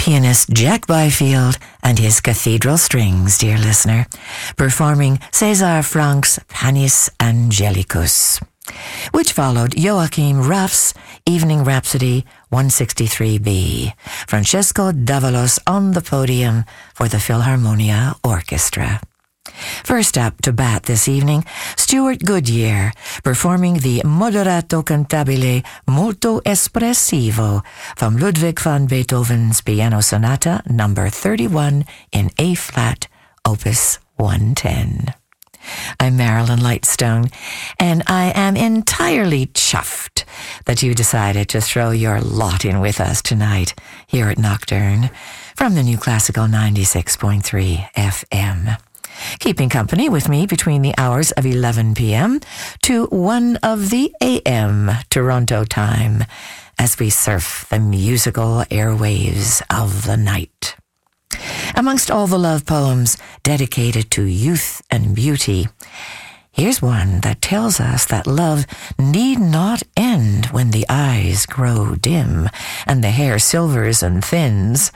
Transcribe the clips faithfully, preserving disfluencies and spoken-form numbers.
pianist Jack Byfield and his Cathedral Strings, dear listener, performing César Franck's Panis Angelicus, which followed Joachim Raff's Evening Rhapsody one sixty-three B, Francesco Davalos on the podium for the Philharmonia Orchestra. First up to bat this evening, Stuart Goodyear, performing the Moderato Cantabile Molto Espressivo from Ludwig van Beethoven's Piano Sonata number thirty-one in A-flat, Opus one ten. I'm Marilyn Lightstone, and I am entirely chuffed that you decided to throw your lot in with us tonight here at Nocturne from the New Classical ninety-six point three F M. Keeping company with me between the hours of eleven p.m. to one of the a m. Toronto time as we surf the musical airwaves of the night. Amongst all the love poems dedicated to youth and beauty, here's one that tells us that love need not end when the eyes grow dim and the hair silvers and thins,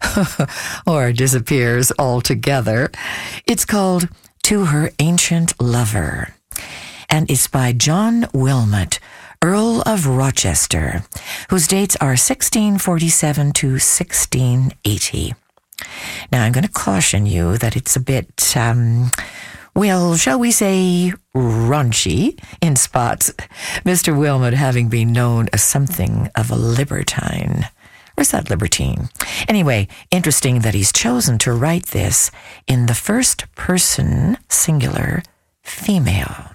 or disappears altogether. It's called To Her Ancient Lover, and it's by John Wilmot, Earl of Rochester, whose dates are sixteen forty-seven to sixteen eighty. Now, I'm going to caution you that it's a bit, um, well, shall we say, raunchy in spots, Mister Wilmot having been known as something of a libertine. Or is that libertine? Anyway, interesting that he's chosen to write this in the first person, singular, female.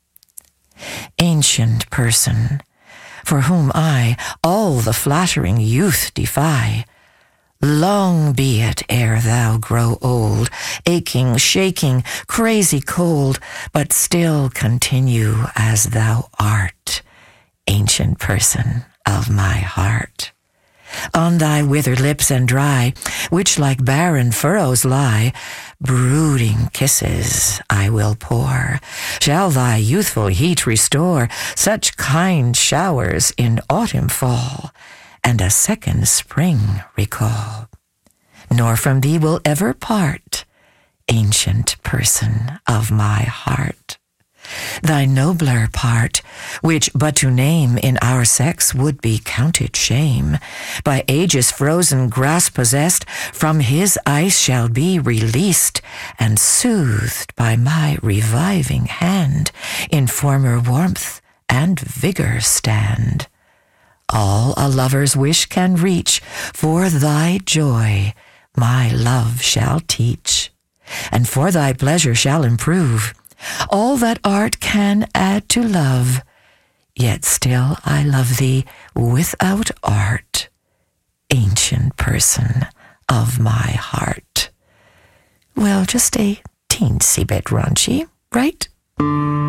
Ancient person, for whom I all the flattering youth defy, long be it ere thou grow old, aching, shaking, crazy cold, but still continue as thou art, ancient person of my heart. On thy withered lips and dry, which like barren furrows lie, brooding kisses I will pour. Shall thy youthful heat restore, such kind showers in autumn fall, and a second spring recall. Nor from thee will ever part, ancient person of my heart. Thy nobler part, which but to name in our sex would be counted shame, by age's frozen grasp possessed, from his ice shall be released, and soothed by my reviving hand, in former warmth and vigor stand. All a lover's wish can reach, for thy joy my love shall teach, and for thy pleasure shall improve all that art can add to love, yet still I love thee without art, ancient person of my heart. Well, just a teensy bit raunchy, right?